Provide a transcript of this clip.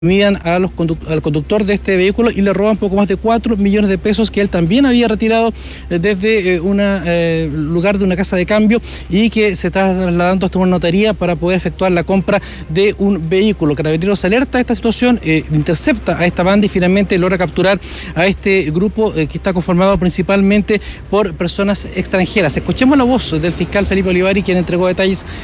Midan al conductor de este vehículo y le roban poco más de 4 millones de pesos que él también había retirado desde un lugar de una casa de cambio y que se está trasladando hasta una notaría para poder efectuar la compra de un vehículo. Carabineros alerta a esta situación, intercepta a esta banda y finalmente logra capturar a este grupo que está conformado principalmente por personas extranjeras. Escuchemos la voz del fiscal Felipe Olivari, quien entregó detalles